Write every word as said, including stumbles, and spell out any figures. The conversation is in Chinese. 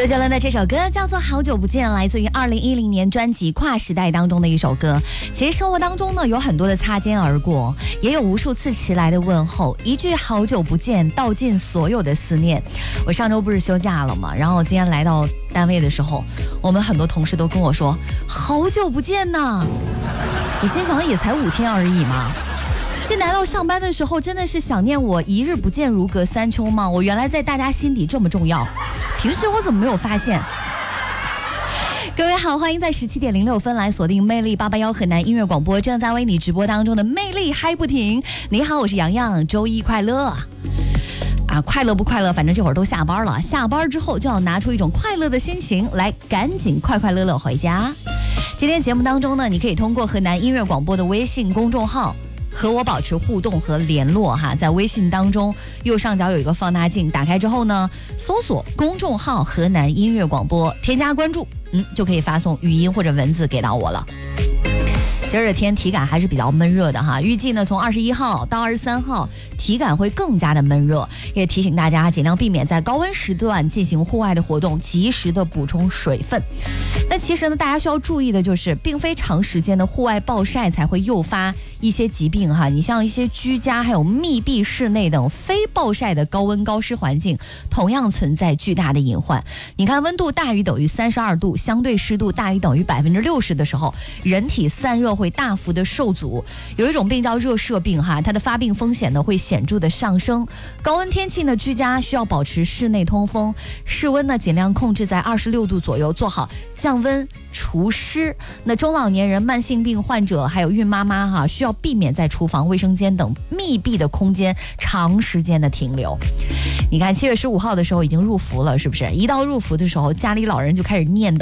周杰伦的这首歌叫做《好久不见》，来自于二零一零年专辑《跨时代》当中的一首歌。其实生活当中呢，有很多的擦肩而过，也有无数次迟来的问候，一句好久不见，道尽所有的思念。我上周不是休假了吗？然后今天来到单位的时候，我们很多同事都跟我说好久不见呐。我心想也才五天而已嘛。进来到上班的时候，真的是想念我一日不见如隔三秋吗？我原来在大家心底这么重要，平时我怎么没有发现？各位好，欢迎在十七点零六分来锁定魅力八八幺河南音乐广播，正在为你直播当中的魅力嗨不停。你好，我是洋洋，周一快乐啊！快乐不快乐，反正这会儿都下班了，下班之后就要拿出一种快乐的心情来，赶紧快快乐乐回家。今天节目当中呢，你可以通过河南音乐广播的微信公众号和我保持互动和联络哈，在微信当中右上角有一个放大镜，打开之后呢，搜索公众号河南音乐广播，添加关注，嗯，就可以发送语音或者文字给到我了。今儿的天体感还是比较闷热的哈，预计呢从二十一号到二十三号体感会更加的闷热，也提醒大家尽量避免在高温时段进行户外的活动，及时的补充水分。那其实呢，大家需要注意的就是，并非长时间的户外暴晒才会诱发一些疾病哈。你像一些居家还有密闭室内等非暴晒的高温高湿环境，同样存在巨大的隐患。你看，温度大于等于三十二度，相对湿度大于等于百分之六十的时候，人体散热会大幅的受阻，有一种病叫热射病哈，它的发病风险呢会显著的上升。高温天气呢，居家需要保持室内通风，室温呢尽量控制在二十六度左右，做好降温除湿。那中老年人、慢性病患者还有孕妈妈哈，需要避免在厨房、卫生间等密闭的空间长时间的停留。你看七月十五号的时候已经入伏了，是不是？一到入伏的时候，家里老人就开始念叨